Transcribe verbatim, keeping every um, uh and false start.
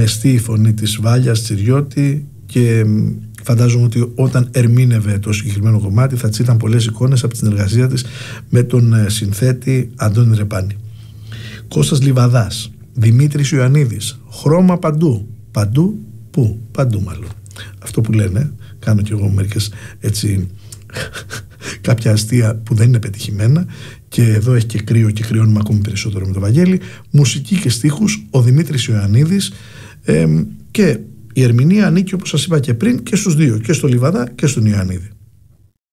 ζεστή η φωνή της Βάλιας Τσιριώτη και φαντάζομαι ότι όταν ερμήνευε το συγκεκριμένο κομμάτι θα της ήταν πολλές εικόνες από τη συνεργασία της με τον συνθέτη Αντώνη Ρεπάνη. Κώστας Λιβαδάς, Δημήτρης Ιωαννίδης, χρώμα παντού. Παντού, πού, παντού μάλλον. Αυτό που λένε, κάνω κι εγώ μερικές έτσι κάποια αστεία που δεν είναι πετυχημένα, και εδώ έχει και κρύο και κρυώνουμε ακόμη περισσότερο με το Βαγγέλη. Μουσική και στίχους ο Δημήτρης Ιωαννίδης, ε, και η ερμηνεία ανήκει, όπως σας είπα και πριν, και στους δύο, και στο Λιβαδά και στον Ιωαννίδη.